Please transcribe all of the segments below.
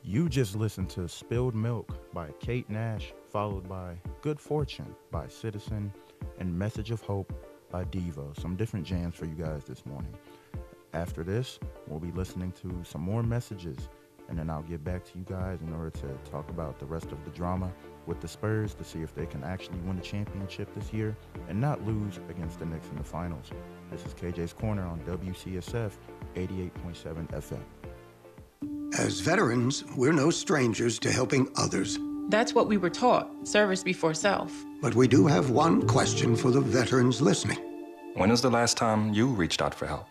You just listened to Spilled Milk by Kate Nash, followed by Good Fortune by Citizen, and Message of Hope by Devo. Some different jams for you guys this morning. After this, we'll be listening to some more messages, and then I'll get back to you guys in order to talk about the rest of the drama with the Spurs to see if they can actually win the championship this year and not lose against the Knicks in the finals. This is KJ's Corner on WCSF 88.7 FM. As veterans, we're no strangers to helping others. That's what we were taught, service before self. But we do have one question for the veterans listening. When was the last time you reached out for help?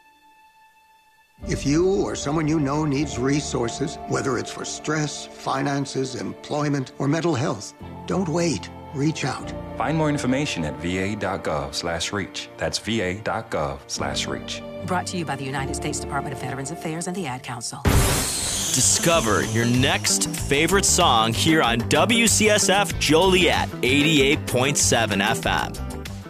If you or someone you know needs resources, whether it's for stress, finances, employment, or mental health, don't wait. Reach out. Find more information at va.gov/reach. That's va.gov/reach. Brought to you by the United States Department of Veterans Affairs and the Ad Council. Discover your next favorite song here on WCSF Joliet 88.7 FM.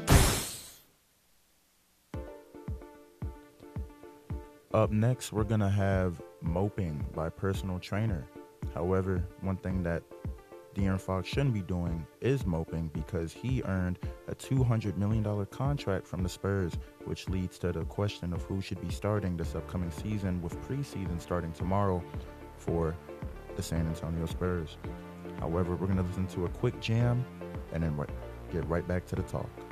Up next, we're going to have Moping by Personal Trainer. However, one thing that De'Aaron Fox shouldn't be doing is moping because he earned a $200 million contract from the Spurs, which leads to the question of who should be starting this upcoming season, with preseason starting tomorrow for the San Antonio Spurs. However, we're going to listen to a quick jam and then get right back to the talk.